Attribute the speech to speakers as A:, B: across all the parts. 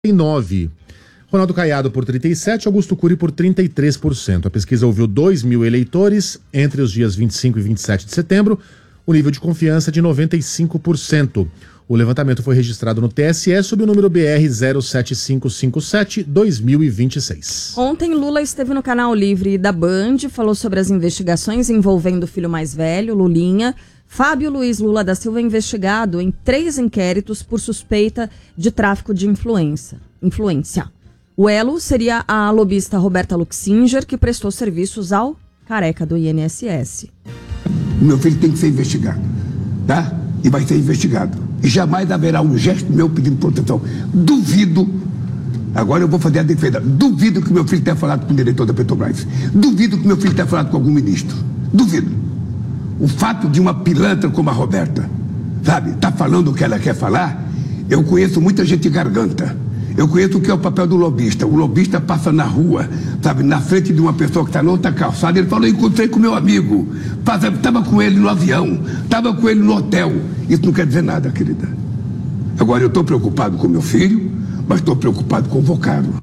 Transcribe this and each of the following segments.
A: 9. Ronaldo Caiado por 37%, Augusto Cury por 33%. A pesquisa ouviu 2.000 eleitores entre os dias 25 e 27 de setembro. O nível de confiança é de 95%. O levantamento foi registrado no TSE sob o número BR 07557-2026.
B: Ontem, Lula esteve no Canal Livre da Band, falou sobre as investigações envolvendo o filho mais velho, Lulinha. Fábio Luiz Lula da Silva é investigado em 3 inquéritos por suspeita de tráfico de influência. O elo seria a lobista Roberta Luxinger, que prestou serviços ao careca do INSS.
C: O meu filho tem que ser investigado, tá? E vai ser investigado. E jamais haverá um gesto meu pedindo proteção. Duvido, agora eu vou fazer a defesa, duvido que meu filho tenha falado com o diretor da Petrobras. Duvido que meu filho tenha falado com algum ministro. Duvido. O fato de uma pilantra como a Roberta, sabe, tá falando o que ela quer falar, eu conheço muita gente garganta. Eu conheço o que é o papel do lobista. O lobista passa na rua, sabe, na frente de uma pessoa que está na outra calçada. Ele falou: encontrei com meu amigo, estava com ele no avião, estava com ele no hotel. Isso não quer dizer nada, querida. Agora, eu estou preocupado com meu filho, mas estou preocupado com o vocábulo.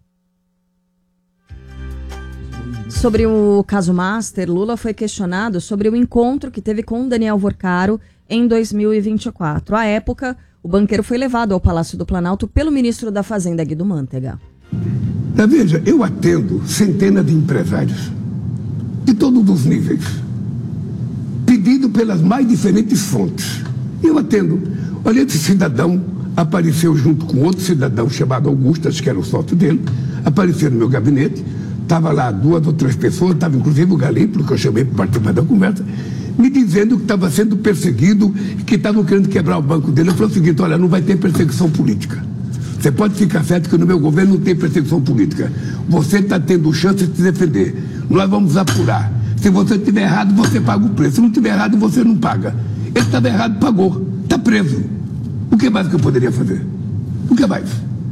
B: Sobre o caso Master, Lula foi questionado sobre o encontro que teve com Daniel Vorcaro em 2024. À época, o banqueiro foi levado ao Palácio do Planalto pelo ministro da Fazenda, Guido Mantega.
C: Veja, eu atendo centenas de empresários, de todos os níveis, pedido pelas mais diferentes fontes. Eu atendo. Olha, esse cidadão apareceu junto com outro cidadão chamado Augusto, acho que era o sócio dele, apareceu no meu gabinete. Estava lá 2 ou 3 pessoas, estava inclusive o Galípolo, que eu chamei para participar da conversa, me dizendo que estava sendo perseguido, que estavam querendo quebrar o banco dele. Eu falei o seguinte: olha, não vai ter perseguição política. Você pode ficar certo que no meu governo não tem perseguição política. Você está tendo chance de se defender. Nós vamos apurar. Se você estiver errado, você paga o preço. Se não estiver errado, você não paga. Ele estava errado, pagou. Está preso. O que mais que eu poderia fazer? O que mais?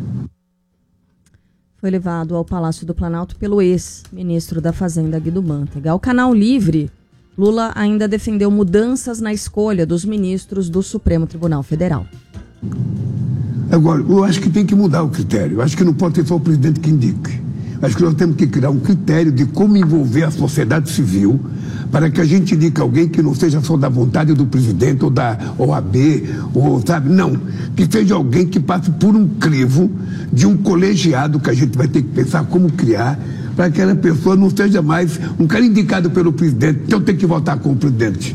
B: Foi levado ao Palácio do Planalto pelo ex-ministro da Fazenda, Guido Mantega. Ao Canal Livre, Lula ainda defendeu mudanças na escolha dos ministros do Supremo Tribunal Federal.
C: Agora, eu acho que tem que mudar o critério. Eu acho que não pode ser só o presidente que indique. Acho que nós temos que criar um critério de como envolver a sociedade civil para que a gente indique alguém que não seja só da vontade do presidente ou da OAB, ou, sabe, não. Que seja alguém que passe por um crivo de um colegiado que a gente vai ter que pensar como criar para que aquela pessoa não seja mais um cara indicado pelo presidente, então tem que votar com o presidente.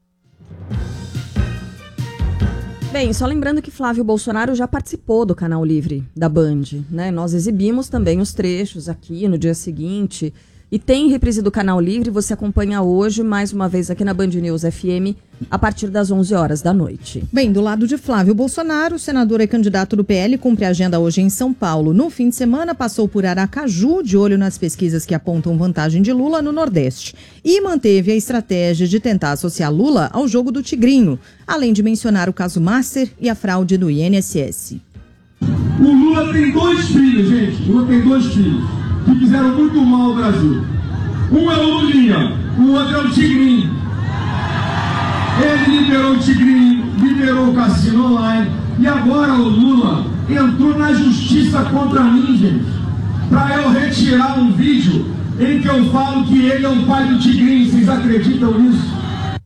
B: Bem, só lembrando que Flávio Bolsonaro já participou do Canal Livre da Band, né? Nós exibimos também os trechos aqui no dia seguinte. E tem reprise do Canal Livre, você acompanha hoje, mais uma vez aqui na Band News FM, a partir das 11 horas da noite.
D: Bem, do lado de Flávio Bolsonaro, o senador e candidato do PL cumpre a agenda hoje em São Paulo. No fim de semana, passou por Aracaju, de olho nas pesquisas que apontam vantagem de Lula no Nordeste. E manteve a estratégia de tentar associar Lula ao jogo do Tigrinho, além de mencionar o caso Master e a fraude do INSS.
E: O Lula tem 2 filhos, gente. O Lula tem 2 filhos que fizeram muito mal ao Brasil. Um é o Lulinha, o outro é o Tigrinho. Ele liberou o Tigrinho, liberou o cassino online, e agora o Lula entrou na justiça contra mim, gente, para eu retirar um vídeo em que eu falo que ele é o pai do Tigrinho. Vocês acreditam nisso?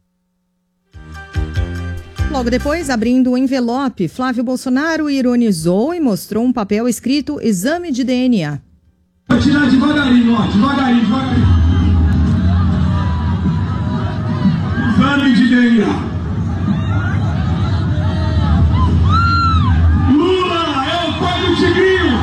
D: Logo depois, abrindo o envelope, Flávio Bolsonaro ironizou e mostrou um papel escrito exame de DNA.
E: Vou tirar devagarinho, ó, devagarinho. Exame de DNA. Lula é o pai do Tigrinho.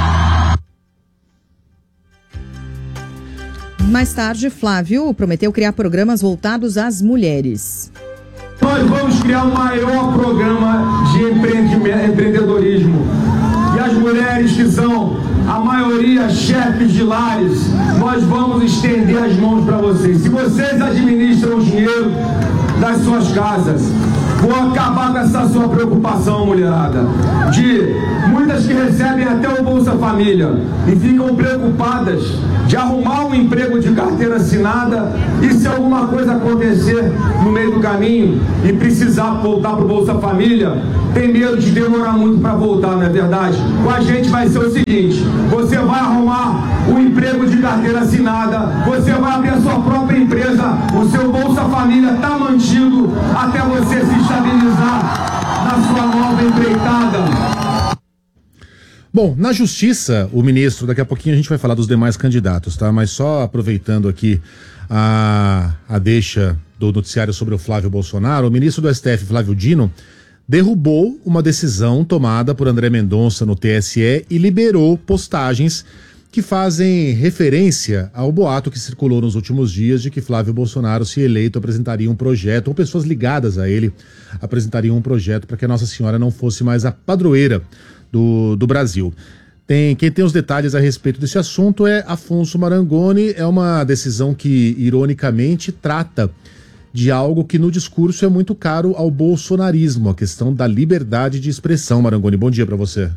D: Mais tarde, Flávio prometeu criar programas voltados às mulheres.
E: Nós vamos criar o maior programa de empreendedorismo. E as mulheres que são a maioria chefes de lares, nós vamos estender as mãos para vocês. Se vocês administram o dinheiro das suas casas, vou acabar com essa sua preocupação, mulherada, de muitas que recebem até o Bolsa Família e ficam preocupadas de arrumar um emprego de carteira assinada e se alguma coisa acontecer no meio do caminho e precisar voltar para o Bolsa Família, tem medo de demorar muito para voltar, não é verdade? Com a gente vai ser o seguinte: você vai arrumar um emprego de carteira assinada, você vai abrir a sua própria empresa, o seu Bolsa Família está mantido até você se estabilizar na sua nova empreitada.
A: Bom, na Justiça, o ministro, daqui a pouquinho a gente vai falar dos demais candidatos, tá? Mas só aproveitando aqui a deixa do noticiário sobre o Flávio Bolsonaro, o ministro do STF, Flávio Dino, derrubou uma decisão tomada por André Mendonça no TSE e liberou postagens que fazem referência ao boato que circulou nos últimos dias de que Flávio Bolsonaro, se eleito, apresentaria um projeto, ou pessoas ligadas a ele apresentariam um projeto para que a Nossa Senhora não fosse mais a padroeira do Brasil. Quem tem os detalhes a respeito desse assunto é Afonso Marangoni. É uma decisão que, ironicamente, trata de algo que no discurso é muito caro ao bolsonarismo, a questão da liberdade de expressão. Marangoni, bom dia para você.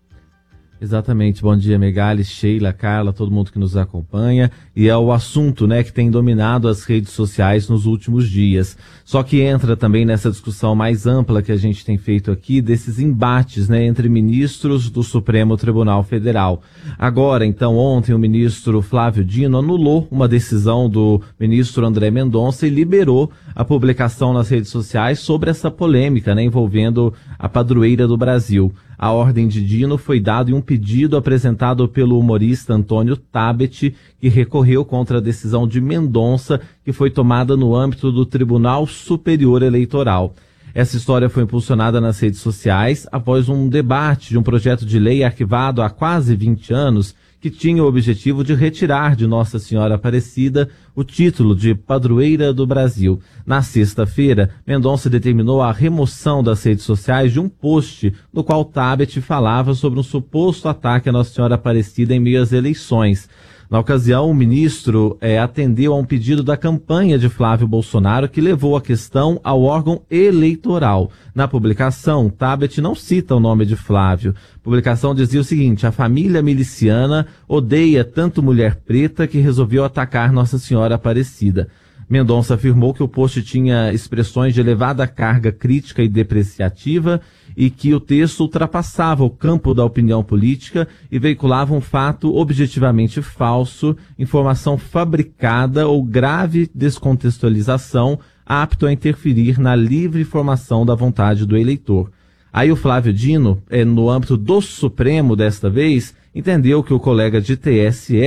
F: Exatamente, bom dia Megali, Sheila, Carla, todo mundo que nos acompanha, e é o assunto, né, que tem dominado as redes sociais nos últimos dias. Só que entra também nessa discussão mais ampla que a gente tem feito aqui, desses embates, né, entre ministros do Supremo Tribunal Federal. Agora, então, ontem o ministro Flávio Dino anulou uma decisão do ministro André Mendonça e liberou a publicação nas redes sociais sobre essa polêmica, né, envolvendo a padroeira do Brasil. A ordem de Dino foi dada em um pedido apresentado pelo humorista Antônio Tabet, que recorreu contra a decisão de Mendonça, que foi tomada no âmbito do Tribunal Superior Eleitoral. Essa história foi impulsionada nas redes sociais após um debate de um projeto de lei arquivado há quase 20 anos, que tinha o objetivo de retirar de Nossa Senhora Aparecida o título de padroeira do Brasil. Na sexta-feira, Mendonça determinou a remoção das redes sociais de um post no qual Tabet falava sobre um suposto ataque à Nossa Senhora Aparecida em meio às eleições. Na ocasião, o ministro atendeu a um pedido da campanha de Flávio Bolsonaro, que levou a questão ao órgão eleitoral. Na publicação, Tabet não cita o nome de Flávio. A publicação dizia o seguinte: a família miliciana odeia tanto mulher preta que resolveu atacar Nossa Senhora Aparecida. Mendonça afirmou que o post tinha expressões de elevada carga crítica e depreciativa e que o texto ultrapassava o campo da opinião política e veiculava um fato objetivamente falso, informação fabricada ou grave descontextualização apto a interferir na livre formação da vontade do eleitor. Aí o Flávio Dino, no âmbito do Supremo desta vez, entendeu que o colega de TSE,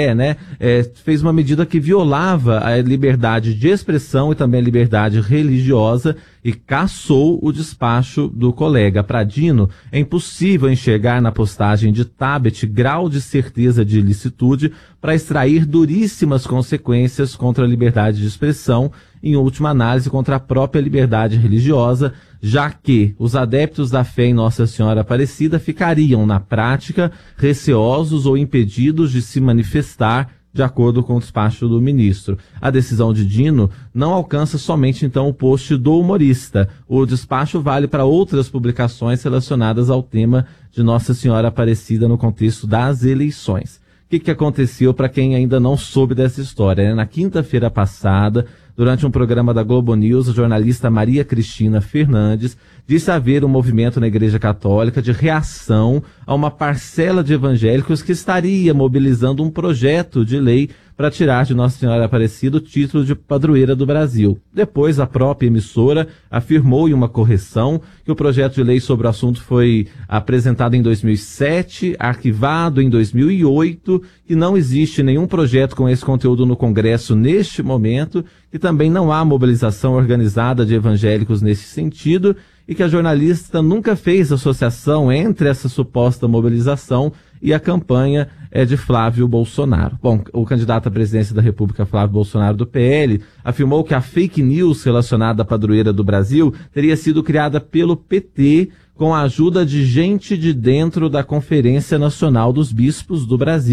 F: fez uma medida que violava a liberdade de expressão e também a liberdade religiosa e cassou o despacho do colega. Para Dino, é impossível enxergar na postagem de Tabet grau de certeza de ilicitude para extrair duríssimas consequências contra a liberdade de expressão, em última análise contra a própria liberdade religiosa, já que os adeptos da fé em Nossa Senhora Aparecida ficariam, na prática, receosos ou impedidos de se manifestar, de acordo com o despacho do ministro. A decisão de Dino não alcança somente, então, o post do humorista. O despacho vale para outras publicações relacionadas ao tema de Nossa Senhora Aparecida no contexto das eleições. O que aconteceu para quem ainda não soube dessa história? Na quinta-feira passada, durante um programa da Globo News, a jornalista Maria Cristina Fernandes disse haver um movimento na Igreja Católica de reação a uma parcela de evangélicos que estaria mobilizando um projeto de lei para tirar de Nossa Senhora Aparecida o título de padroeira do Brasil. Depois, a própria emissora afirmou em uma correção que o projeto de lei sobre o assunto foi apresentado em 2007, arquivado em 2008, que não existe nenhum projeto com esse conteúdo no Congresso neste momento, que também não há mobilização organizada de evangélicos nesse sentido e que a jornalista nunca fez associação entre essa suposta mobilização e a campanha de Flávio Bolsonaro. Bom, o candidato à presidência da República, Flávio Bolsonaro, do PL, afirmou que a fake news relacionada à padroeira do Brasil teria sido criada pelo PT com a ajuda de gente de dentro da Conferência Nacional dos Bispos do Brasil.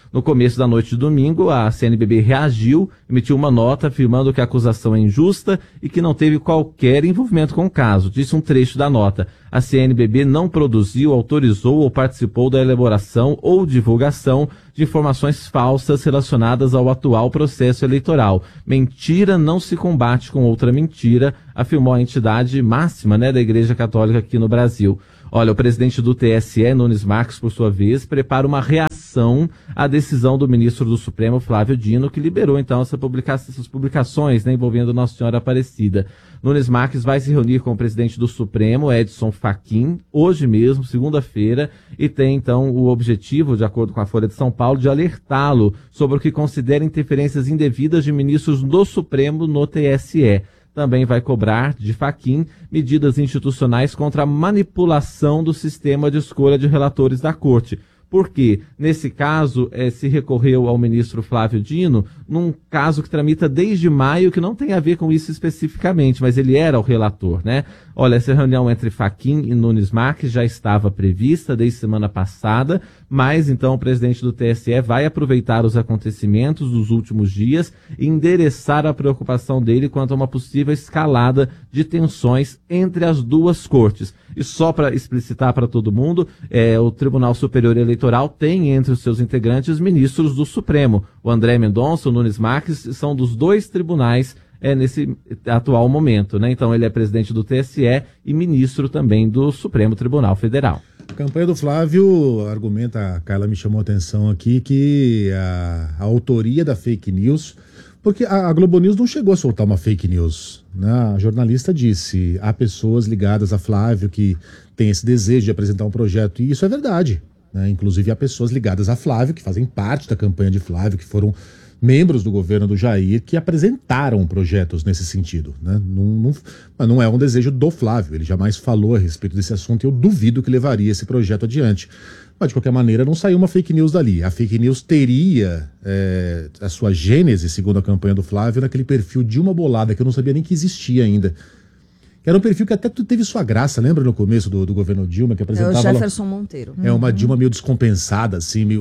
F: No começo da noite de domingo, a CNBB reagiu, emitiu uma nota afirmando que a acusação é injusta e que não teve qualquer envolvimento com o caso. Disse um trecho da nota: a CNBB não produziu, autorizou ou participou da elaboração ou divulgação de informações falsas relacionadas ao atual processo eleitoral. Mentira não se combate com outra mentira, afirmou a entidade máxima, da Igreja Católica aqui no Brasil. Olha, o presidente do TSE, Nunes Marques, por sua vez, prepara uma reação à decisão do ministro do Supremo, Flávio Dino, que liberou, então, essas publicações, envolvendo Nossa Senhora Aparecida. Nunes Marques vai se reunir com o presidente do Supremo, Edson Fachin, hoje mesmo, segunda-feira, e tem, então, o objetivo, de acordo com a Folha de São Paulo, de alertá-lo sobre o que considera interferências indevidas de ministros do Supremo no TSE. Também vai cobrar de Fachin medidas institucionais contra a manipulação do sistema de escolha de relatores da Corte. Porque, nesse caso, se recorreu ao ministro Flávio Dino, num caso que tramita desde maio, que não tem a ver com isso especificamente, mas ele era o relator, Olha, essa reunião entre Fachin e Nunes Marques já estava prevista desde semana passada, mas então o presidente do TSE vai aproveitar os acontecimentos dos últimos dias e endereçar a preocupação dele quanto a uma possível escalada de tensões entre as duas cortes. E só para explicitar para todo mundo, o Tribunal Superior Eleitoral tem entre os seus integrantes ministros do Supremo. O André Mendonça, o Nunes Marques, são dos dois tribunais nesse atual momento, Então ele é presidente do TSE e ministro também do Supremo Tribunal Federal.
A: A campanha do Flávio argumenta, a Carla me chamou a atenção aqui, que a autoria da fake news, porque a Globo News não chegou a soltar uma fake news, A jornalista disse, há pessoas ligadas a Flávio que têm esse desejo de apresentar um projeto, e isso é verdade, Inclusive há pessoas ligadas a Flávio, que fazem parte da campanha de Flávio, que foram membros do governo do Jair, que apresentaram projetos nesse sentido, Mas não é um desejo do Flávio, ele jamais falou a respeito desse assunto e eu duvido que levaria esse projeto adiante. Mas, de qualquer maneira, não saiu uma fake news dali. A fake news teria a sua gênese, segundo a campanha do Flávio, naquele perfil Dilma Bolada, que eu não sabia nem que existia ainda. Que era um perfil que até teve sua graça, lembra no começo do governo Dilma, que apresentava...
B: É o Jefferson Monteiro.
A: Uma Dilma meio descompensada, assim, meio...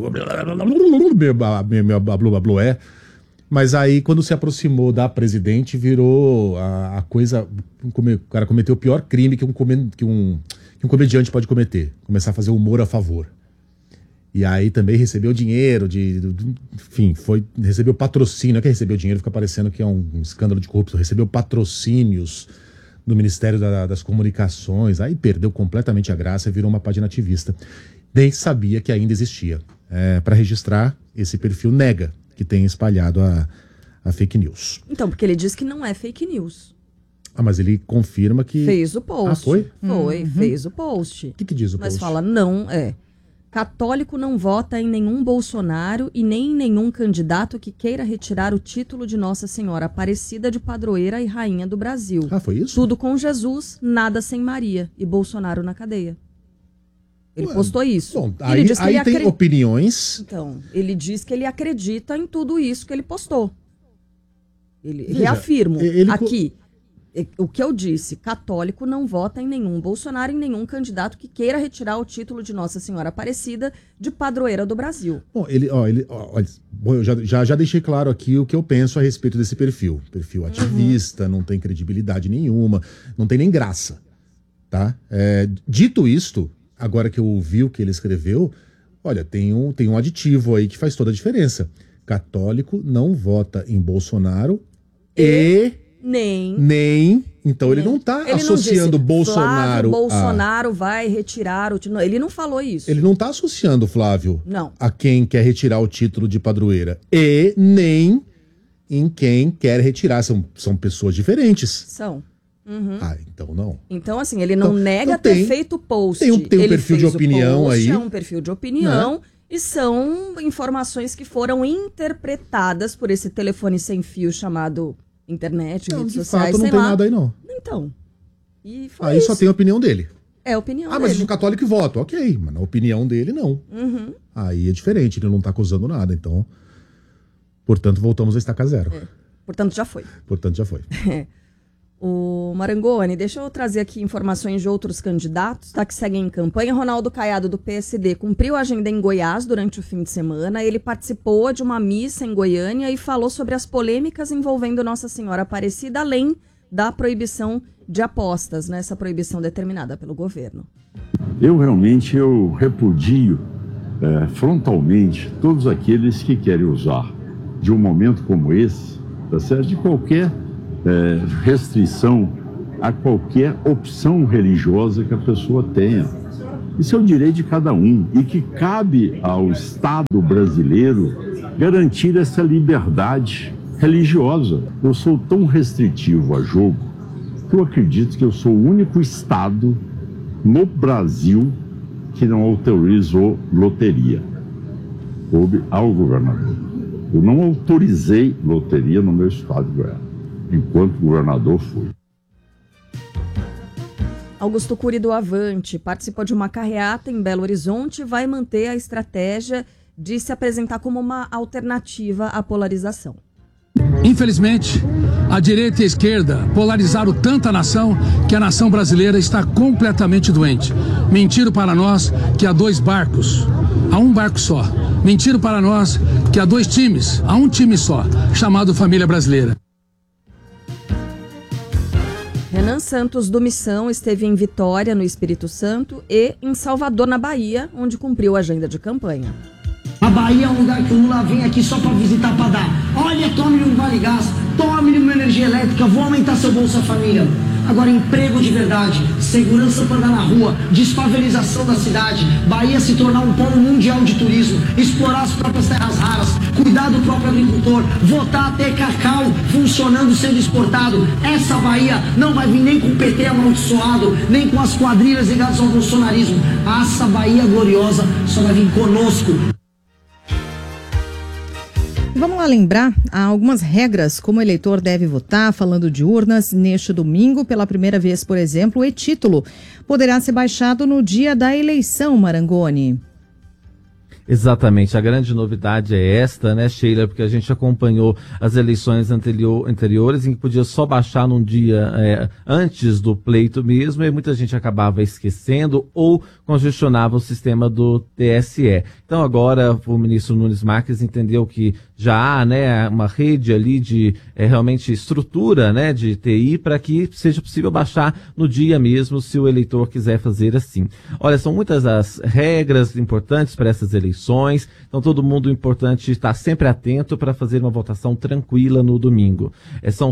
A: Mas aí, quando se aproximou da presidente, virou a coisa... O cara cometeu o pior crime que um comediante pode cometer. Começar a fazer humor a favor. E aí também recebeu dinheiro, enfim, recebeu patrocínio. Não é que recebeu dinheiro, fica parecendo que é um escândalo de corrupção. Recebeu patrocínios do Ministério das Comunicações, aí perdeu completamente a graça e virou uma página ativista. Nem sabia que ainda existia. Para registrar, esse perfil nega que tem espalhado a fake news.
B: Então, porque ele diz que não é fake news.
A: Mas ele confirma que...
B: Fez o post.
A: Foi?
B: Foi, fez o post.
A: O que diz o post?
B: Mas fala, não, católico não vota em nenhum Bolsonaro e nem em nenhum candidato que queira retirar o título de Nossa Senhora Aparecida de padroeira e rainha do Brasil.
A: Foi isso?
B: Tudo com Jesus, nada sem Maria e Bolsonaro na cadeia. Ele postou isso.
A: Bom, aí tem opiniões.
B: Então, ele diz que ele acredita em tudo isso que ele postou. Reafirmo aqui. O que eu disse, católico não vota em nenhum Bolsonaro, em nenhum candidato que queira retirar o título de Nossa Senhora Aparecida de padroeira do Brasil.
A: Bom, eu já deixei claro aqui o que eu penso a respeito desse perfil. Perfil ativista, não tem credibilidade nenhuma, não tem nem graça, tá? Dito isto, agora que eu ouvi o que ele escreveu, olha, tem um aditivo aí que faz toda a diferença. Católico não vota em Bolsonaro Nem. Então ele não está associando Bolsonaro.
B: Bolsonaro vai retirar o título. Ele não falou isso.
A: Ele não está associando Flávio
B: não.
A: a quem quer retirar o título de padroeira. Nem em quem quer retirar. São pessoas diferentes.
B: São.
A: Então não.
B: Então, assim, ele não nega ter feito post.
A: Tem um perfil de opinião aí.
B: É um perfil de opinião. E são informações que foram interpretadas por esse telefone sem fio chamado internet, redes sociais,
A: fato, não tem nada aí, não.
B: Então. E foi
A: aí
B: isso.
A: só tem a opinião dele.
B: É a opinião dele.
A: Mas diz o católico que vota. Ok, mas na opinião dele, não. Aí é diferente, ele não tá acusando nada. Então, portanto, voltamos a estaca zero.
B: Portanto, já foi. O Marangoni, deixa eu trazer aqui informações de outros candidatos, tá, que seguem em campanha. Ronaldo Caiado, do PSD, cumpriu a agenda em Goiás durante o fim de semana. Ele participou de uma missa em Goiânia e falou sobre as polêmicas envolvendo Nossa Senhora Aparecida, além da proibição de apostas, né, essa proibição determinada pelo governo.
G: Eu repudio frontalmente todos aqueles que querem usar de um momento como esse, tá certo? De qualquer restrição a qualquer opção religiosa que a pessoa tenha. Isso é o direito de cada um e que cabe ao Estado brasileiro garantir essa liberdade religiosa. Eu sou tão restritivo a jogo que eu acredito que eu sou o único Estado no Brasil que não autorizou loteria. Coube ao governador. Eu não autorizei loteria no meu estado de Goiás. Enquanto governador fui.
B: Augusto Cury, do Avante, participou de uma carreata em Belo Horizonte e vai manter a estratégia de se apresentar como uma alternativa à polarização.
H: Infelizmente, a direita e a esquerda polarizaram tanto a nação que a nação brasileira está completamente doente. Mentiram para nós que há 2 barcos, há um barco só. Mentiram para nós que há 2 times, há um time só, chamado Família Brasileira.
B: Renan Santos, do Missão, esteve em Vitória, no Espírito Santo, e em Salvador, na Bahia, onde cumpriu a agenda de campanha.
I: A Bahia é um lugar que o Lula vem aqui só para visitar, para dar. Olha, tome-lhe um Vale Gás, tome-lhe uma energia elétrica, vou aumentar seu Bolsa Família. Agora, emprego de verdade, segurança para andar na rua, desfavelização da cidade, Bahia se tornar um polo mundial de turismo, explorar as próprias terras raras, cuidar do próprio agricultor, votar até cacau funcionando, sendo exportado. Essa Bahia não vai vir nem com o PT amaldiçoado, nem com as quadrilhas ligadas ao bolsonarismo. Essa Bahia gloriosa só vai vir conosco.
D: Vamos lá lembrar, há algumas regras como o eleitor deve votar, falando de urnas. Neste domingo, pela primeira vez, por exemplo, o e-título poderá ser baixado no dia da eleição, Marangoni.
F: Exatamente, a grande novidade é esta, né, Sheila, porque a gente acompanhou as eleições anteriores em que podia só baixar num dia antes do pleito mesmo, e muita gente acabava esquecendo ou congestionava o sistema do TSE. Então agora o ministro Nunes Marques entendeu que já há, né, uma rede ali de realmente estrutura, né, de TI para que seja possível baixar no dia mesmo, se o eleitor quiser fazer assim. Olha, são muitas as regras importantes para essas eleições. Então todo mundo importante estar sempre atento para fazer uma votação tranquila no domingo. São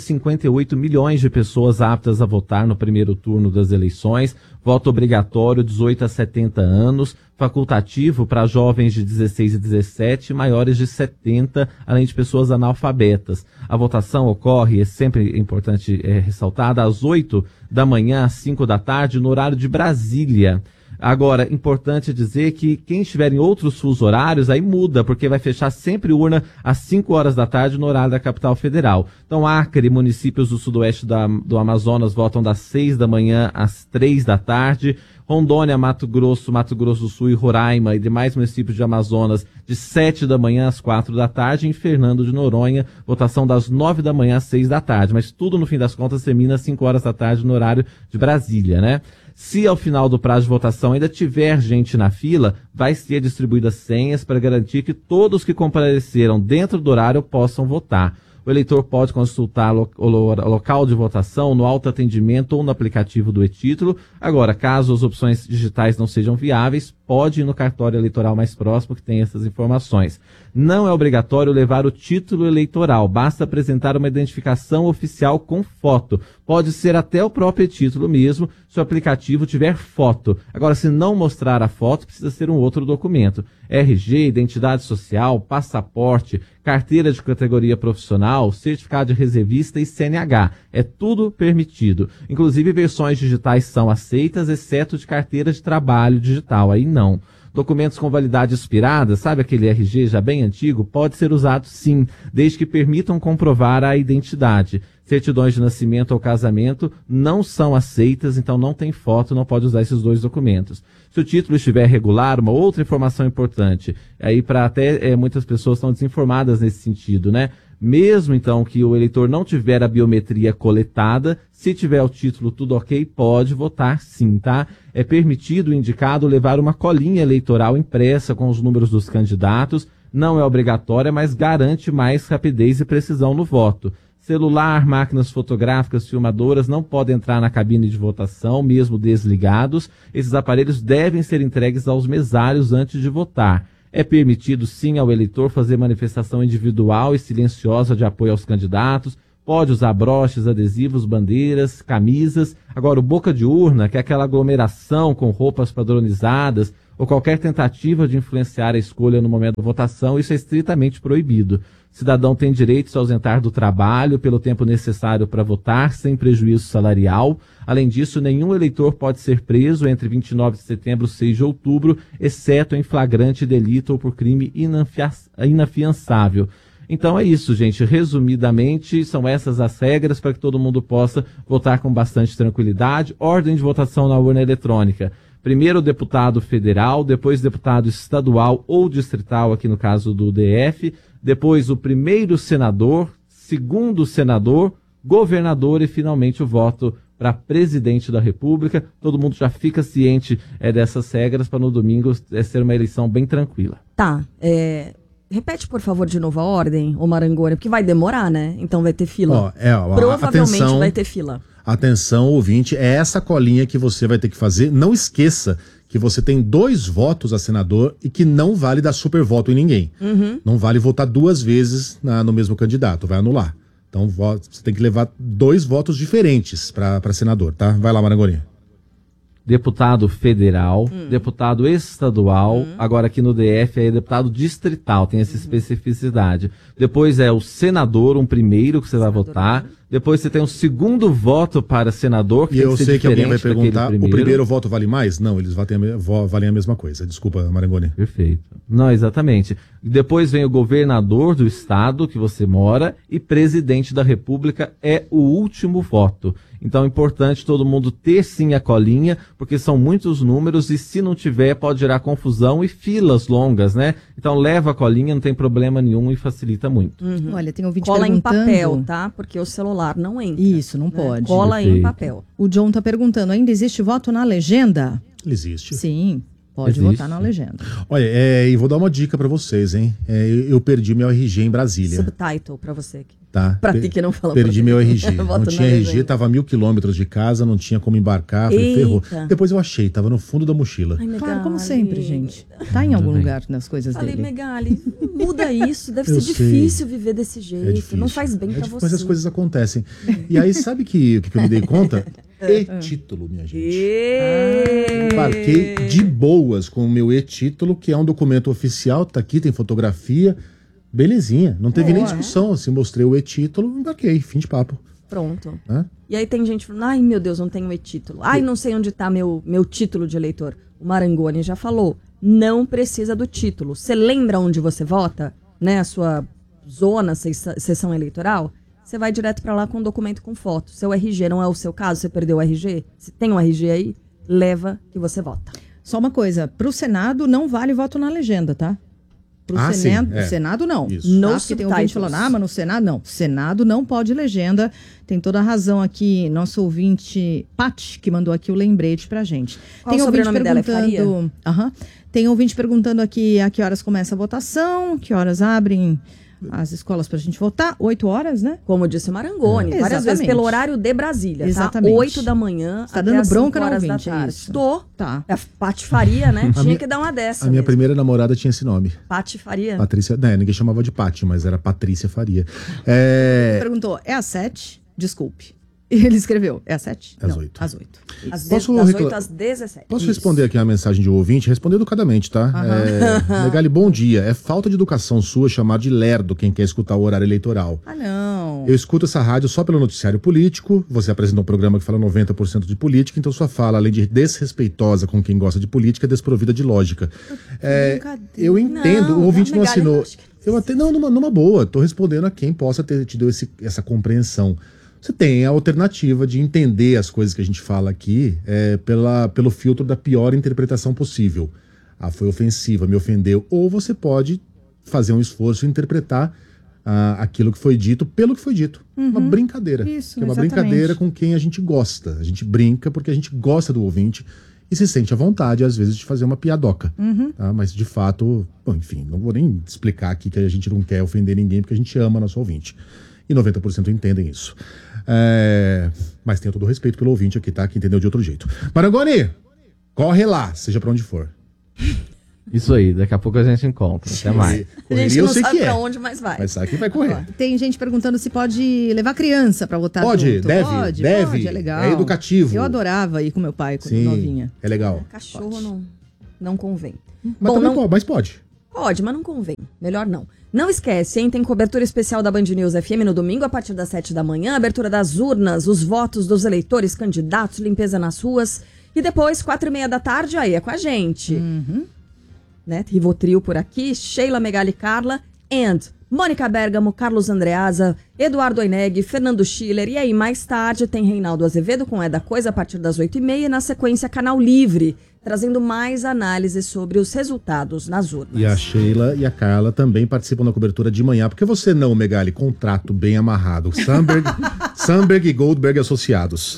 F: 158 milhões de pessoas aptas a votar no primeiro turno das eleições, voto obrigatório 18 a 70 anos, facultativo para jovens de 16 e 17, maiores de 70, além de pessoas analfabetas. A votação ocorre, é sempre importante ressaltar, às 8 da manhã às 5 da tarde, no horário de Brasília. Agora, importante dizer que quem estiver em outros fusos horários, aí muda, porque vai fechar sempre urna às 5 horas da tarde no horário da capital federal. Então, Acre, municípios do sudoeste do Amazonas votam das 6 da manhã às 3 da tarde. Rondônia, Mato Grosso do Sul e Roraima e demais municípios de Amazonas de 7 da manhã às 4 da tarde. Em Fernando de Noronha, votação das 9 da manhã às 6 da tarde. Mas tudo, no fim das contas, termina às 5 horas da tarde no horário de Brasília, né? Se ao final do prazo de votação ainda tiver gente na fila, vai ser distribuídas senhas para garantir que todos que compareceram dentro do horário possam votar. O eleitor pode consultar o local de votação no autoatendimento ou no aplicativo do e-título. Agora, caso as opções digitais não sejam viáveis, pode ir no cartório eleitoral mais próximo que tem essas informações. Não é obrigatório levar o título eleitoral, basta apresentar uma identificação oficial com foto. Pode ser até o próprio título mesmo, se o aplicativo tiver foto. Agora, se não mostrar a foto, precisa ser um outro documento. RG, identidade social, passaporte, carteira de categoria profissional, certificado de reservista e CNH. É tudo permitido. Inclusive, versões digitais são aceitas, exceto de carteira de trabalho digital. Aí não. Documentos com validade expirada, sabe aquele RG já bem antigo, pode ser usado sim, desde que permitam comprovar a identidade. Certidões de nascimento ou casamento não são aceitas, então não tem foto, não pode usar esses dois documentos. Se o título estiver regular, uma outra informação importante, aí para até muitas pessoas estão desinformadas nesse sentido, né? Mesmo então que o eleitor não tiver a biometria coletada, se tiver o título tudo ok, pode votar sim, tá? É permitido o indicado levar uma colinha eleitoral impressa com os números dos candidatos, não é obrigatória, mas garante mais rapidez e precisão no voto. Celular, máquinas fotográficas, filmadoras não podem entrar na cabine de votação, mesmo desligados. Esses aparelhos devem ser entregues aos mesários antes de votar. É permitido, sim, ao eleitor fazer manifestação individual e silenciosa de apoio aos candidatos. Pode usar broches, adesivos, bandeiras, camisas. Agora, o boca de urna, que é aquela aglomeração com roupas padronizadas, ou qualquer tentativa de influenciar a escolha no momento da votação, isso é estritamente proibido. O cidadão tem direito de se ausentar do trabalho pelo tempo necessário para votar, sem prejuízo salarial. Além disso, nenhum eleitor pode ser preso entre 29 de setembro e 6 de outubro, exceto em flagrante delito ou por crime inafiançável. Então é isso, gente. Resumidamente, são essas as regras para que todo mundo possa votar com bastante tranquilidade. Ordem de votação na urna eletrônica. Primeiro o deputado federal, depois deputado estadual ou distrital, aqui no caso do DF, depois o primeiro senador, segundo senador, governador e finalmente o voto para presidente da República. Todo mundo já fica ciente dessas regras para no domingo ser uma eleição bem tranquila.
B: Tá, repete, por favor, de novo a ordem, ô Marangoni, porque vai demorar, né? Então vai ter fila. Provavelmente
A: atenção,
B: vai ter fila.
A: Atenção, ouvinte, é essa colinha que você vai ter que fazer. Não esqueça que você tem 2 votos a senador e que não vale dar super voto em ninguém. Não vale votar 2 vezes no mesmo candidato, vai anular. Então você tem que levar 2 votos diferentes para senador, tá? Vai lá, Marangoni.
F: Deputado federal, deputado estadual, agora aqui no DF é deputado distrital, tem essa especificidade. Depois é o senador, um primeiro que você vai votar. Depois você tem um segundo voto para senador, que
A: e
F: tem
A: eu
F: que ser
A: sei que alguém vai
F: diferente
A: perguntar, o primeiro voto vale mais? Não, eles valem a mesma coisa. Desculpa, Marangoni.
F: Perfeito. Não, exatamente. Depois vem o governador do estado que você mora e presidente da República é o último voto. Então é importante todo mundo ter sim a colinha, porque são muitos números e se não tiver pode gerar confusão e filas longas, né? Então leva a colinha, não tem problema nenhum e facilita muito.
D: Olha, tem ouvinte
B: Cola
D: perguntando...
B: em papel, tá? Porque o celular não entra.
D: Isso, não pode.
B: Cola
F: Perfeito.
B: em papel.
D: O John tá perguntando, ainda existe voto na legenda?
A: Existe.
D: Sim, pode
F: Existe.
D: votar na legenda.
A: Olha, e vou dar uma dica pra vocês, hein? Eu perdi meu RG em Brasília.
B: Subtitle pra você aqui.
A: Tá?
B: Pra ti que não fala
A: Perdi meu RG.
B: Voto
A: Não tinha
B: na
A: RG,
B: legenda.
A: tava a 1.000 quilômetros de casa, não tinha como embarcar, falei, ferrou. Depois eu achei, tava no fundo da mochila.
B: Ai, Megali.
D: Claro, como sempre, gente. Tá em algum
F: bem.
D: lugar nas coisas
B: Falei,
D: dele.
B: Megali, muda isso. Deve
A: Eu
B: ser
A: sei.
B: difícil viver desse jeito.
A: Difícil.
B: Não faz bem pra
A: difícil,
B: você.
A: Mas as coisas acontecem. E aí, sabe o que eu me dei conta? E-título, minha gente. Embarquei de boas com o meu e-título, que é um documento oficial, tá aqui, tem fotografia. Belezinha, não teve nem discussão. Assim, mostrei o e-título, embarquei, fim de papo.
B: Pronto.
A: Hã?
B: E aí tem gente falando, ai meu Deus, não tenho e-título. Ai, não sei onde tá meu título de eleitor. O Marangoni já falou, não precisa do título. Você lembra onde você vota? Né, a sua zona, sessão eleitoral? Você vai direto pra lá com um documento com foto. Seu RG não é o seu caso, você perdeu o RG? Se tem um RG aí, leva que você vota.
D: Só uma coisa, pro Senado não vale voto na legenda, tá? Pro Senado,
A: sim, é.
D: Senado não.
A: Isso.
D: No
B: No
D: porque tem ouvinte
B: subtitles.
D: falando, mas no Senado não. Senado não pode legenda. Tem toda a razão aqui, nosso ouvinte Paty, que mandou aqui o lembrete pra gente.
B: Qual
D: Tem
B: o
D: ouvinte
B: sobrenome dela? É Faria?
D: Aham. Tem ouvinte perguntando aqui a que horas começa a votação, que horas abrem as escolas pra gente votar. 8 horas, né?
B: Como disse o Marangoni, várias
D: Exatamente.
B: vezes, pelo horário de Brasília,
D: Exatamente.
B: tá? 8 da manhã
D: Tá
B: até
D: dando
B: as
D: bronca
B: 5
D: no
B: horas da
D: ouvinte, é
B: tarde.
D: isso?
B: Tô.
D: Tá.
B: A Patifaria, né? Tinha
A: minha-
B: que dar uma dessa
A: A minha
B: mesmo.
A: primeira namorada tinha esse nome.
B: Patifaria.
A: Patrícia, né, ninguém chamava de Pati, mas era Patrícia Faria.
D: Perguntou, é às 7? Desculpe. Ele escreveu, é às 7?
A: Às
D: Não,
A: 8.
D: Às 8.
B: Das
A: Posso
B: 8 às 17.
A: Posso responder aqui a mensagem de um ouvinte? Responder educadamente, tá? Megali, bom dia. É falta de educação sua chamar de lerdo quem quer escutar o horário eleitoral.
D: Ah, não.
A: Eu escuto essa rádio só pelo noticiário político. Você apresentou um programa que fala 90% de política, então sua fala, além de desrespeitosa com quem gosta de política, é desprovida de lógica. Eu entendo,
B: Não,
A: o ouvinte não
B: Megali,
A: assinou.
B: eu acho que
A: Eu até, não, numa boa, tô respondendo a quem possa ter tido essa compreensão. Você tem a alternativa de entender as coisas que a gente fala aqui pelo filtro da pior interpretação possível. Ah, foi ofensiva, me ofendeu. Ou você pode fazer um esforço e interpretar aquilo que foi dito pelo que foi dito. Uma brincadeira.
D: Isso,
A: que é uma
D: exatamente.
A: brincadeira com quem a gente gosta. A gente brinca porque a gente gosta do ouvinte e se sente à vontade, às vezes, de fazer uma piadoca. Tá? Mas, de fato, bom, enfim, não vou nem explicar aqui que a gente não quer ofender ninguém porque a gente ama nosso ouvinte. E 90% entendem isso. Mas tenho todo o respeito pelo ouvinte aqui, tá? Que entendeu de outro jeito. Marangoni, corre lá, seja pra onde for.
F: Isso aí, daqui a pouco a gente encontra. Até mais.
B: A gente não sabe pra onde, mas vai.
A: Mas sabe que vai correr.
D: Tem gente perguntando se pode levar criança pra votar
A: Pode,
D: junto.
A: deve,
D: é legal.
A: é educativo.
D: Eu adorava ir com meu pai, quando
A: Sim,
D: novinha.
A: é legal.
B: Cachorro não convém.
A: Mas mas pode.
B: Pode, mas não convém. Melhor não. Não esquece, hein? Tem cobertura especial da Band News FM no domingo a partir das 7 da manhã. Abertura das urnas, os votos dos eleitores, candidatos, limpeza nas ruas. E depois, 4h30 da tarde, aí é com a gente. Né? Rivotril por aqui, Sheila, Megali, Carla, and Mônica Bergamo, Carlos Andreasa, Eduardo Oineg, Fernando Schiller. E aí, mais tarde, tem Reinaldo Azevedo com É da Coisa a partir das 8h30. E na sequência, Canal Livre, trazendo mais análises sobre os resultados nas urnas.
A: E a Sheila e a Carla também participam da cobertura de manhã. Por que você não, Megali? Contrato bem amarrado. Sandberg e Goldberg Associados.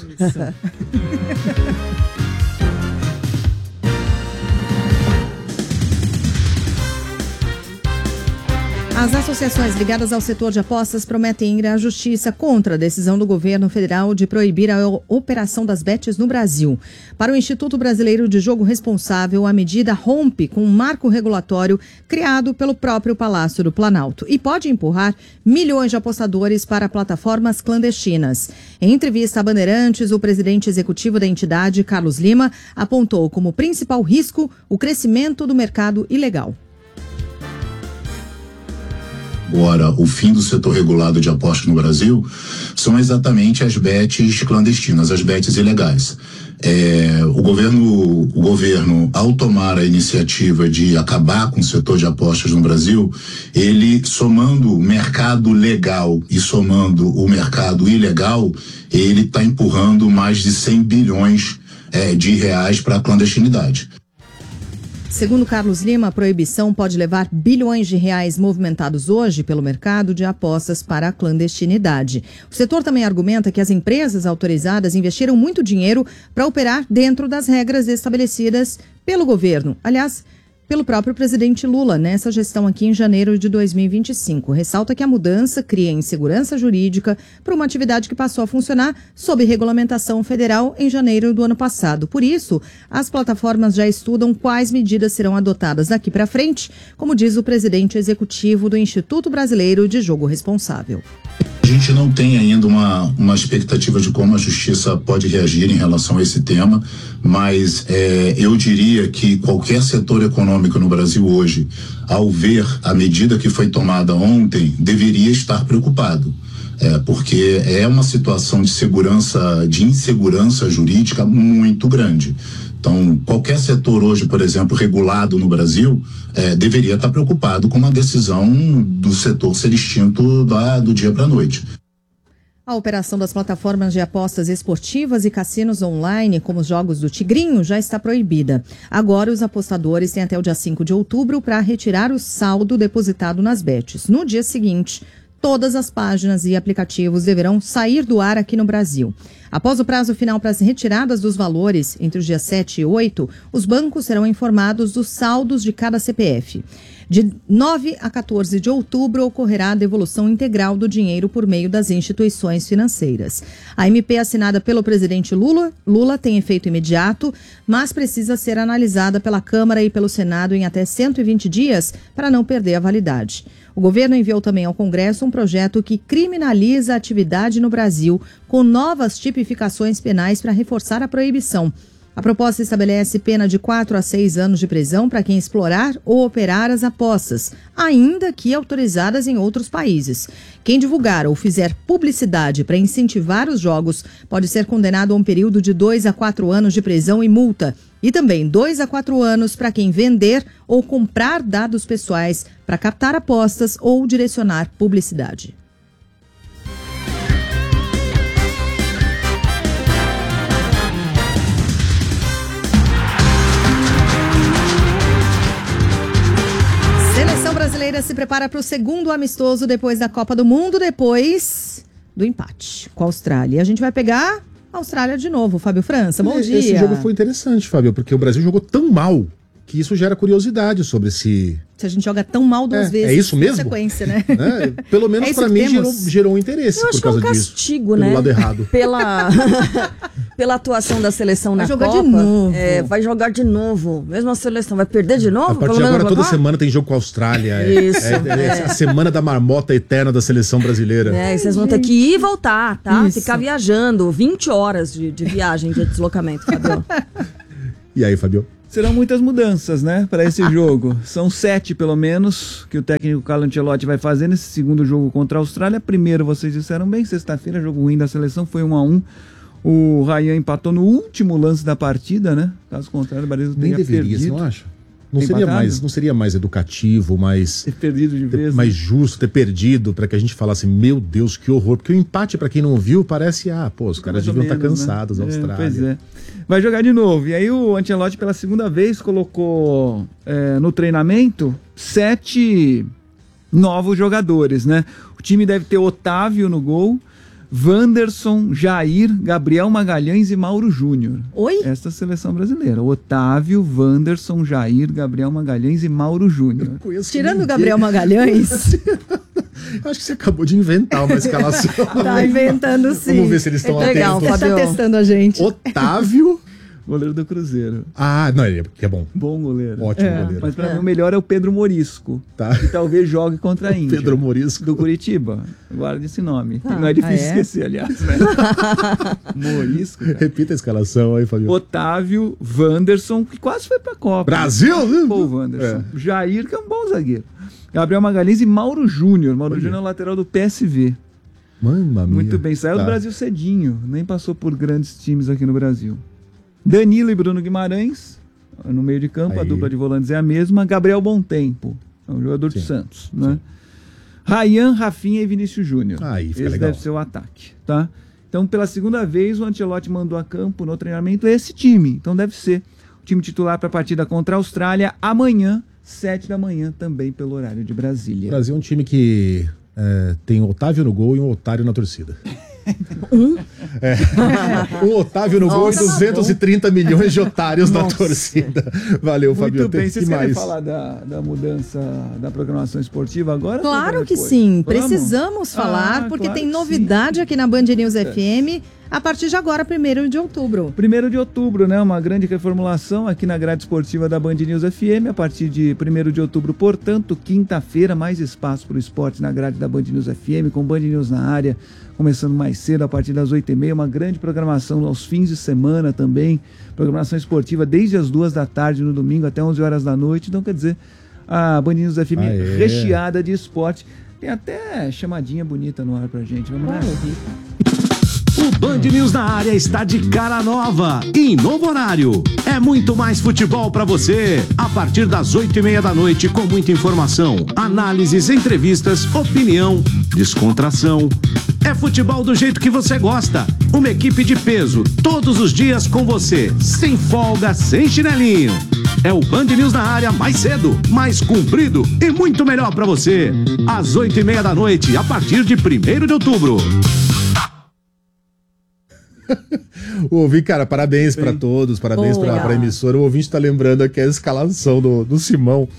D: As associações ligadas ao setor de apostas prometem ir à justiça contra a decisão do governo federal de proibir a operação das bets no Brasil. Para o Instituto Brasileiro de Jogo Responsável, a medida rompe com um marco regulatório criado pelo próprio Palácio do Planalto e pode empurrar milhões de apostadores para plataformas clandestinas. Em entrevista a Bandeirantes, o presidente executivo da entidade, Carlos Lima, apontou como principal risco o crescimento do mercado ilegal.
J: Agora, o fim do setor regulado de apostas no Brasil são exatamente as bets clandestinas, as bets ilegais. O governo, ao tomar a iniciativa de acabar com o setor de apostas no Brasil, ele, somando o mercado legal e somando o mercado ilegal, ele está empurrando mais de 100 bilhões de reais para a clandestinidade.
D: Segundo Carlos Lima, a proibição pode levar bilhões de reais movimentados hoje pelo mercado de apostas para a clandestinidade. O setor também argumenta que as empresas autorizadas investiram muito dinheiro para operar dentro das regras estabelecidas pelo governo. Aliás, pelo próprio presidente Lula, nessa gestão aqui em janeiro de 2025. Ressalta que a mudança cria insegurança jurídica para uma atividade que passou a funcionar sob regulamentação federal em janeiro do ano passado. Por isso, as plataformas já estudam quais medidas serão adotadas daqui para frente, como diz o presidente executivo do Instituto Brasileiro de Jogo Responsável.
J: A gente não tem ainda uma expectativa de como a justiça pode reagir em relação a esse tema, mas eu diria que qualquer setor econômico no Brasil hoje, ao ver a medida que foi tomada ontem, deveria estar preocupado. Porque é uma situação de insegurança jurídica muito grande. Então, qualquer setor hoje, por exemplo, regulado no Brasil, deveria estar preocupado com uma decisão do setor ser extinto do dia para a noite.
D: A operação das plataformas de apostas esportivas e cassinos online, como os jogos do Tigrinho, já está proibida. Agora, os apostadores têm até o dia 5 de outubro para retirar o saldo depositado nas bets. No dia seguinte, todas as páginas e aplicativos deverão sair do ar aqui no Brasil. Após o prazo final para as retiradas dos valores, entre os dias 7 e 8, os bancos serão informados dos saldos de cada CPF. De 9 a 14 de outubro ocorrerá a devolução integral do dinheiro por meio das instituições financeiras. A MP assinada pelo presidente Lula tem efeito imediato, mas precisa ser analisada pela Câmara e pelo Senado em até 120 dias para não perder a validade. O governo enviou também ao Congresso um projeto que criminaliza a atividade no Brasil com novas tipificações penais para reforçar a proibição. A proposta estabelece pena de 4 a 6 anos de prisão para quem explorar ou operar as apostas, ainda que autorizadas em outros países. Quem divulgar ou fizer publicidade para incentivar os jogos pode ser condenado a um período de 2 a 4 anos de prisão e multa. E também 2 a 4 anos para quem vender ou comprar dados pessoais para captar apostas ou direcionar publicidade. Seleção brasileira se prepara para o segundo amistoso depois da Copa do Mundo, depois do empate com a Austrália. A gente vai pegar a Austrália de novo. Fábio França, bom dia.
A: Esse jogo foi interessante, Fábio, porque o Brasil jogou tão mal que isso gera curiosidade sobre esse...
D: Se a gente joga tão mal duas vezes.
A: É isso mesmo?
D: Sequência, né?
A: Pelo menos pra mim gerou um interesse por causa disso.
B: Eu acho que é um castigo, né?
A: Pelo lado errado.
B: Pela atuação da seleção na Copa.
D: Vai jogar de novo.
B: Vai jogar de novo. Mesmo a seleção vai perder de novo?
A: A partir de agora, toda semana tem jogo com a Austrália.
B: Isso.
A: É a semana da marmota eterna da seleção brasileira.
B: E vocês vão ter que ir e voltar, tá?
D: Isso.
B: Ficar viajando. 20 horas de viagem, de deslocamento, Fabio.
A: E aí, Fabio?
K: Serão muitas mudanças, né, para esse jogo. São 7, pelo menos, que o técnico Carlo Ancelotti vai fazer nesse segundo jogo contra a Austrália. Primeiro, vocês disseram bem, sexta-feira, jogo ruim da seleção, foi 1-1. O Ryan empatou no último lance da partida, né? Caso contrário, o Brasil teria perdido.
A: Você não acha? Não seria mais educativo, mais
K: ter perdido de vez,
A: mais justo, ter perdido, para que a gente falasse, meu Deus, que horror. Porque o empate, para quem não viu, parece, os caras deviam estar cansados, né? Austrália.
K: Pois é. Vai jogar de novo. E aí o Ancelotti, pela segunda vez, colocou no treinamento 7 novos jogadores, né? O time deve ter Otávio no gol, Wanderson, Jair, Gabriel Magalhães e Mauro Júnior.
D: Oi?
K: Esta é a seleção brasileira. Otávio, Wanderson, Jair, Gabriel Magalhães e Mauro Júnior.
D: Tirando o Gabriel Magalhães...
A: Acho que você acabou de inventar uma escalação.
D: Tá inventando, sim.
A: Vamos ver se eles estão atentos.
D: Legal, Fábio. Tá testando a gente.
A: Otávio...
K: Goleiro do Cruzeiro.
A: Não, ele é bom.
K: Bom goleiro.
A: Ótimo goleiro.
K: Mas pra mim o melhor é o Pedro Morisco.
A: Tá.
K: Que talvez jogue contra a Índia.
A: Pedro Morisco.
K: Do Curitiba. Guarda esse nome. Não é difícil esquecer, aliás. Né? Morisco. Cara.
A: Repita a escalação aí, Fabio.
K: Otávio, Wanderson, que quase foi pra Copa.
A: Brasil, né?
K: Pô, Wanderson. Jair, que é um bom zagueiro. Gabriel Magalhães e Mauro Júnior. Mauro Júnior é o lateral do PSV.
A: Mamma mia.
K: Muito bem. Saiu do Brasil cedinho. Nem passou por grandes times aqui no Brasil. Danilo e Bruno Guimarães, no meio de campo, a dupla de volantes é a mesma. Gabriel Bontempo, é um jogador do Santos, né? Ryan, Rafinha e Vinícius Júnior. Esse
A: legal.
K: Deve ser o ataque, tá? Então, pela segunda vez, o Ancelotti mandou a campo no treinamento esse time. Então, deve ser o time titular para a partida contra a Austrália amanhã, 7 da manhã, também pelo horário de Brasília.
A: O Brasil é um time que tem um Otávio no gol e um otário na torcida. Um Otávio no gol e 230 milhões de otários na torcida. Valeu, Fabio.
K: Muito bem, vocês querem falar da mudança da programação esportiva agora?
D: Claro que sim, precisamos falar, porque tem novidade aqui na Band News FM. A partir de agora, 1º de outubro.
K: 1º de outubro, né? Uma grande reformulação aqui na grade esportiva da Band News FM. A partir de 1º de outubro, portanto, quinta-feira, mais espaço para o esporte na grade da Band News FM, com Band News na área, começando mais cedo, a partir das 8h30. Uma grande programação aos fins de semana também. Programação esportiva desde as 2 da tarde no domingo até 11 horas da noite. Então, quer dizer, a Band News FM recheada de esporte. Tem até chamadinha bonita no ar pra gente. Vamos lá?
L: O Band News na área está de cara nova e em novo horário. É muito mais futebol para você. A partir das 8h30 da noite, com muita informação, análises, entrevistas, opinião, descontração. É futebol do jeito que você gosta. Uma equipe de peso, todos os dias com você, sem folga, sem chinelinho. É o Band News na área mais cedo, mais comprido e muito melhor para você. Às 8h30 da noite, a partir de 1º de outubro.
A: Ouvi, cara, parabéns para todos, parabéns para a emissora. O ouvinte tá lembrando aqui a escalação do Simão.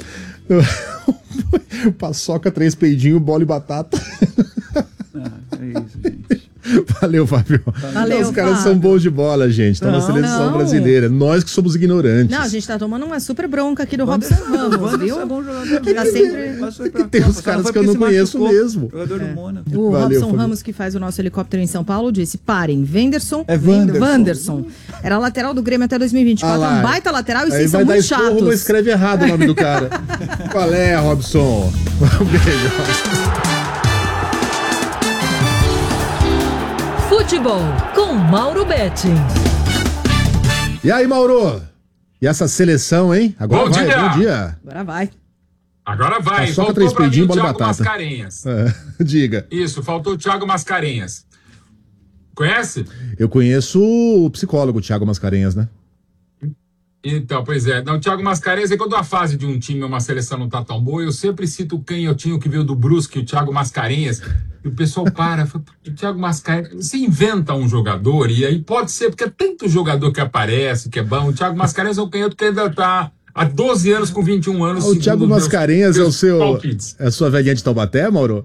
A: Paçoca, 3 peidinhos, bola e batata.
K: É isso, gente.
A: Valeu, Fábio.
D: Valeu,
A: os caras
D: Fábio.
A: são bons de bola, gente. Estão na seleção brasileira. Nós que somos ignorantes.
D: Não, a gente tá tomando uma super bronca aqui do Robson Ramos, viu?
K: É bom jogador.
D: Tá sempre...
A: Tem uns caras que eu não conheço mesmo.
K: Jogador do Mônaco.
D: O
A: Valeu,
D: Robson
A: Fábio.
D: Ramos, que faz o nosso helicóptero em São Paulo, disse: parem, Wanderson.
K: Wanderson.
D: Era lateral do Grêmio até 2024.
A: Ah lá.
D: Um baita lateral e
A: Aí
D: vocês
A: vai
D: são
A: dar
D: muito
A: esporro,
D: chatos.
A: não escreve errado o nome do cara. Qual é, Robson? Um beijo.
M: Futebol com Mauro Betting.
A: E aí, Mauro? E essa seleção, hein? Agora
N: Bom
A: vai,
N: dia.
A: bom dia.
D: Agora vai.
N: Agora vai.
A: Paçoca,
N: Faltou
A: 3
N: pra mim
A: peidinhos,
N: o
A: bola e
N: Thiago
A: batata.
N: Mascarenhas.
A: Diga.
N: Isso, faltou o Thiago Mascarenhas. Conhece?
A: Eu conheço o psicólogo Thiago Mascarenhas, né?
N: Então, pois é. Não, o Thiago Mascarenhas, quando a fase de um time ou uma seleção não tá tão boa, eu sempre cito o canhotinho que veio do Brusque, o Thiago Mascarenhas, e o pessoal fala, o Thiago Mascarenhas, você inventa um jogador, e aí pode ser, porque é tanto jogador que aparece, que é bom. O Thiago Mascarenhas é um canhoto que ainda tá há 12 anos com 21 anos.
A: O Thiago Mascarenhas é a sua velhinha de Taubaté, Mauro?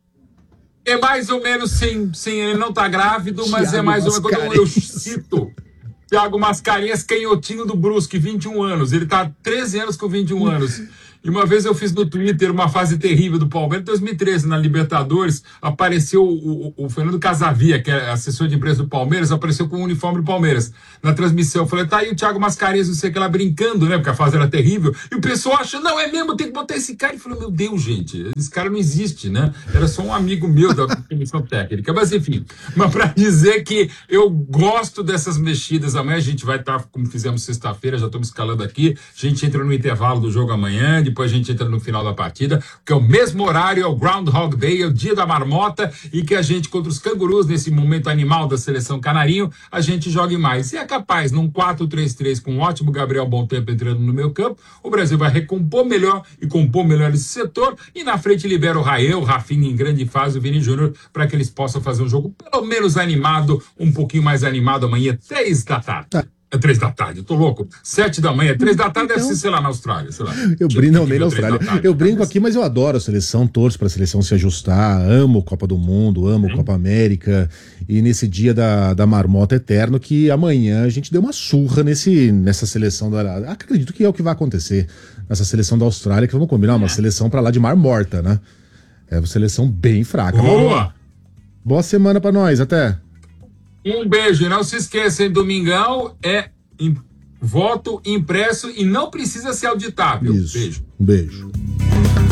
N: É mais ou menos, sim, ele não tá grávido, mas Thiago é mais ou menos, quando eu cito Thiago Mascarenhas, canhotinho do Brusque, 21 anos, ele tá há 13 anos com 21 anos. E uma vez eu fiz no Twitter uma fase terrível do Palmeiras, em 2013, na Libertadores, apareceu o Fernando Casavia, que é assessor de imprensa do Palmeiras, apareceu com o uniforme do Palmeiras. Na transmissão, eu falei, tá aí o Thiago Mascarenhas, não sei o que lá, brincando, né, porque a fase era terrível. E o pessoal acha, não, é mesmo, tem que botar esse cara. E falou, meu Deus, gente, esse cara não existe, né? Era só um amigo meu da comissão técnica. Mas enfim, mas pra dizer que eu gosto dessas mexidas, amanhã a gente vai estar, como fizemos sexta-feira, já estamos escalando aqui, a gente entra no intervalo do jogo amanhã, depois a gente entra no final da partida, que é o mesmo horário, é o Groundhog Day, é o dia da marmota, e que a gente, contra os cangurus, nesse momento animal da seleção canarinho, a gente jogue mais. E é capaz, num 4-3-3, com um ótimo Gabriel Bom Tempo entrando no meio campo, o Brasil vai recompor melhor e compor melhor esse setor, e na frente libera o Rael, o Rafinha em grande fase, o Vini Júnior, para que eles possam fazer um jogo pelo menos animado, um pouquinho mais animado amanhã, 3 da tarde. É 3 da tarde, eu tô louco. 7 da manhã, 3 da tarde deve ser, sei lá, na Austrália, sei lá.
A: Eu brinco, não, nem na Austrália. Eu brinco aqui, mas eu adoro a seleção, torço pra seleção se ajustar, amo Copa do Mundo, amo Copa América, e nesse dia da marmota eterno, que amanhã a gente deu uma surra nessa seleção da... Acredito que é o que vai acontecer nessa seleção da Austrália, que vamos combinar, uma seleção pra lá de mar morta, né? É uma seleção bem fraca.
N: Boa!
A: Boa semana pra nós, até!
N: Um beijo, e não se esqueçam, domingão é voto impresso e não precisa ser auditável.
A: Isso.
N: Beijo.
A: Um beijo.